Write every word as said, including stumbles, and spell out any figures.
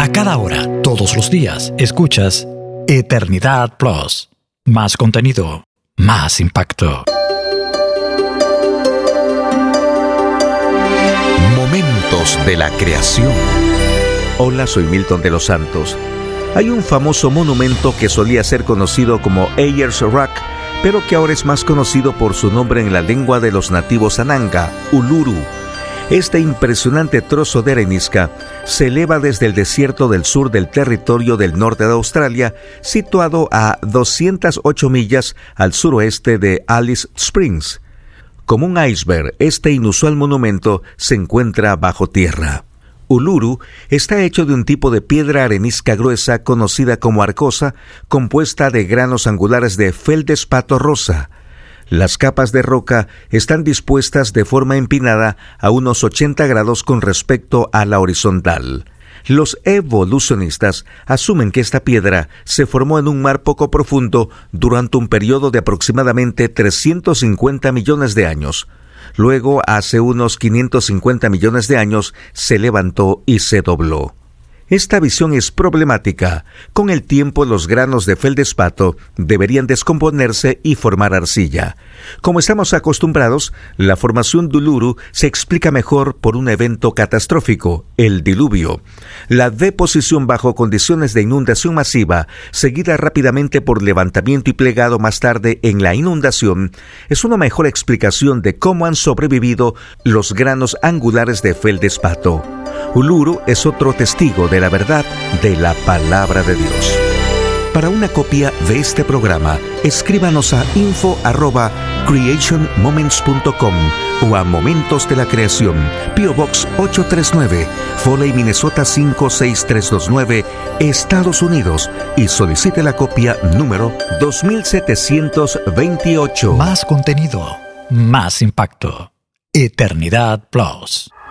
A cada hora, todos los días, escuchas Eternidad Plus. Más contenido, más impacto. Momentos de la creación. Hola, soy Milton de los Santos. Hay un famoso monumento que solía ser conocido como Ayers Rock, pero que ahora es más conocido por su nombre en la lengua de los nativos Ananga, Uluru. Este impresionante trozo de arenisca se eleva desde el desierto del sur del territorio del norte de Australia, situado a doscientas ocho millas al suroeste de Alice Springs. Como un iceberg, este inusual monumento se encuentra bajo tierra. Uluru está hecho de un tipo de piedra arenisca gruesa conocida como arcosa, compuesta de granos angulares de feldespato rosa. Las capas de roca están dispuestas de forma empinada a unos ochenta grados con respecto a la horizontal. Los evolucionistas asumen que esta piedra se formó en un mar poco profundo durante un periodo de aproximadamente trescientos cincuenta millones de años. Luego, hace unos quinientos cincuenta millones de años, se levantó y se dobló. Esta visión es problemática. Con el tiempo, los granos de feldespato deberían descomponerse y formar arcilla. Como estamos acostumbrados, la formación de Uluru se explica mejor por un evento catastrófico, el diluvio. La deposición bajo condiciones de inundación masiva, seguida rápidamente por levantamiento y plegado más tarde en la inundación, es una mejor explicación de cómo han sobrevivido los granos angulares de feldespato. Uluru es otro testigo de la verdad de la palabra de Dios. Para una copia de este programa, escríbanos a info arroba creation moments punto com o a Momentos de la Creación, P O Box ocho tres nueve, Foley, Minnesota cinco seis tres dos nueve, Estados Unidos, y solicite la copia número dos mil setecientos veintiocho. Más contenido, más impacto. Eternidad Plus.